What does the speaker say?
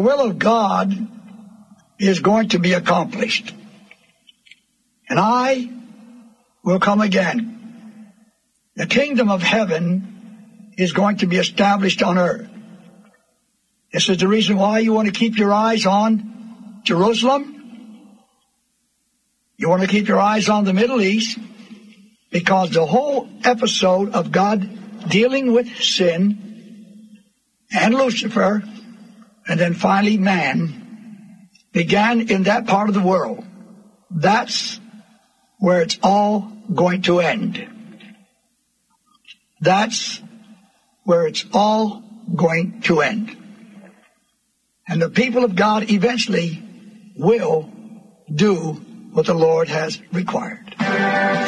will of God is going to be accomplished. And I will come again. The kingdom of heaven is going to be established on earth. This is the reason why you want to keep your eyes on Jerusalem. You want to keep your eyes on the Middle East, because the whole episode of God dealing with sin and Lucifer, and then finally man, began in that part of the world. That's where it's all going to end. That's where it's all going to end. And the people of God eventually will do what the Lord has required.